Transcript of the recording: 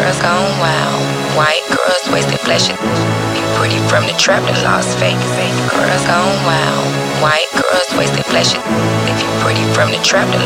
girls gone wild. White girls wasted flesh. You pretty from the trap that lost faith. Girls gone wild. White girls wasted flesh. If you pretty from the trap that